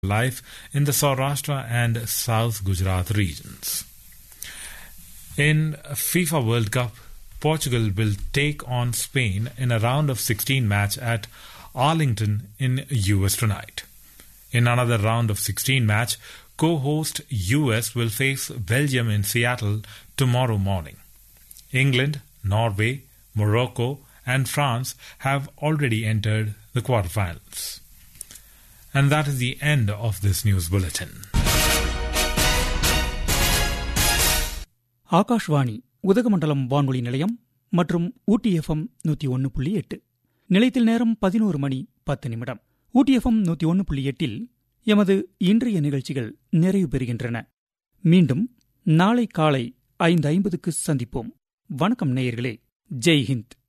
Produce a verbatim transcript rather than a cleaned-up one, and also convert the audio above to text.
life in the Saurashtra and South Gujarat regions. In FIFA World Cup, Portugal will take on Spain in a round of sixteen match at Arlington in U S tonight. In another round of sixteen match, co-host U S will face Belgium in Seattle tomorrow morning. England, Norway, Morocco and France have already entered the quarterfinals. And that is the end of this news bulletin. Akashvani Udhagamandalam வானொலி நிலையம் மற்றும் ஊட்டி FM நூற்றி ஒன்று புள்ளி எட்டு. நிலையத்தில் நேரம் பதினோரு மணி பத்து நிமிடம். ஊட்டி எஃப்எம் நூற்றி ஒன்று புள்ளி எட்டில் எமது இன்றைய நிகழ்ச்சிகள் நிறைவு பெறுகின்றன. மீண்டும் நாளை காலை ஐந்து ஐம்பதுக்கு சந்திப்போம். வணக்கம் நேயர்களே. ஜெய் ஹிந்த்.